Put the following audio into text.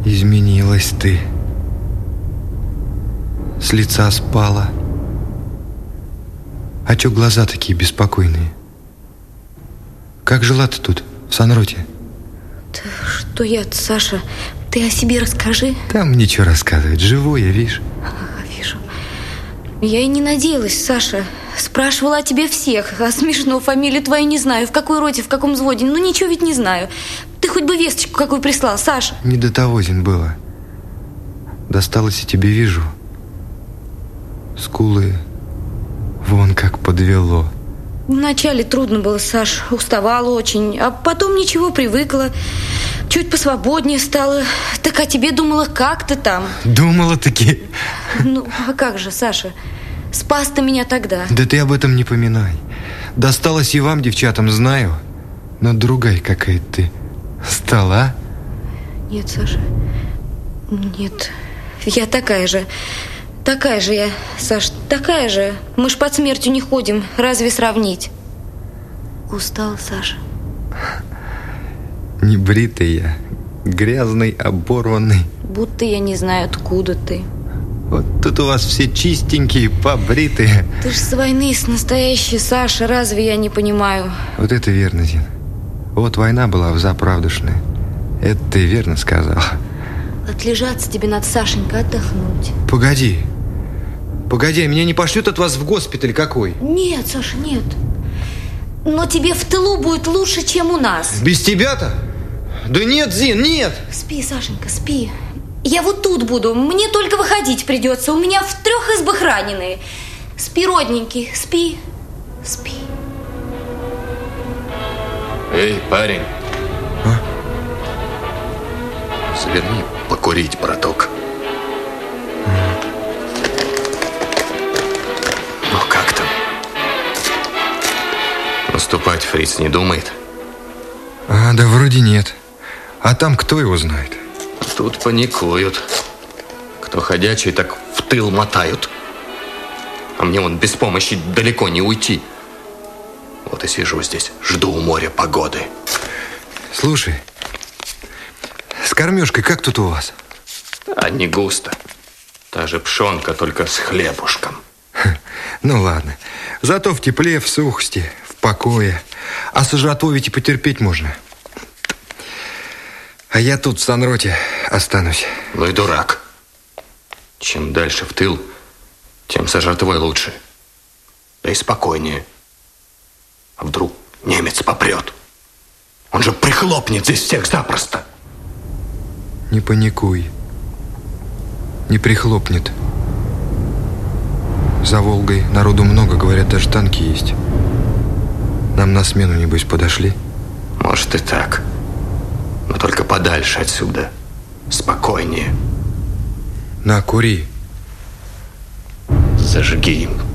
Изменилась ты. С лица спала. А чё глаза такие беспокойные? Как жила ты тут, в Санроте? Да что я-то, Саша? Ты о себе расскажи. Там ничего рассказывать. Живу я, видишь? Вижу. Я и не надеялась, Саша. Спрашивала о тебе всех. А смешно, фамилию твою не знаю. В какой роте, в каком взводе. Ну, ничего ведь не знаю. Ты хоть бы весточку какую прислал, Саша. Не до того, Зин, было. Досталось и тебе, вижу. Скулы вон как подвело. Вначале трудно было, Саш. Уставала очень. А потом ничего, привыкла. Чуть посвободнее стала. Так о тебе думала, как ты там? Думала-таки. Ну, а как же, Саша? Спас ты меня тогда. Да ты об этом не поминай. Досталось и вам, девчатам, знаю. Но другая какая-то ты стала, а? Нет, Саша. Нет. Я такая же. Такая же я, Саш, такая же. Мы ж под смертью не ходим. Разве сравнить? Устал, Саша. Не бритый я. Грязный, оборванный. Будто я не знаю, откуда ты. Вот тут у вас все чистенькие, побритые. Ты ж с войны, с настоящей, Саша. Разве я не понимаю? Вот это верно, Зин. Вот война была взаправдышная. Это ты верно сказал. Отлежаться тебе надо, Сашенька, отдохнуть. Погоди. Погоди, меня не пошлют от вас в госпиталь какой? Нет, Саша, нет. Но тебе в тылу будет лучше, чем у нас. Без тебя-то? Да нет, Зин, нет. Спи, Сашенька, спи. Я вот тут буду. Мне только выходить придется. У меня в 3 избах раненые. Спи, родненький, спи. Спи. Эй, парень. А? Сверни покурить, браток. Ну как там? Наступать фриц не думает? А, да вроде нет. А там кто его знает? Тут паникуют. Кто ходячий, так в тыл мотают. А мне вон без помощи далеко не уйти. Вот и сижу здесь, жду у моря погоды. Слушай, с кормежкой как тут у вас? А не густо. Та же пшенка, только с хлебушком. Ну ладно. Зато в тепле, в сухости, в покое. А со жратвой ведь и потерпеть можно. А я тут в Санроте останусь. Ну и дурак. Чем дальше в тыл, тем со жратвой лучше. Да и спокойнее. А вдруг немец попрет? Он же прихлопнет здесь всех запросто. Не паникуй. Не прихлопнет. За Волгой народу много, говорят, даже танки есть. Нам на смену, небось, подошли? Может и так. Но только подальше отсюда. Спокойнее. На, кури. Зажги им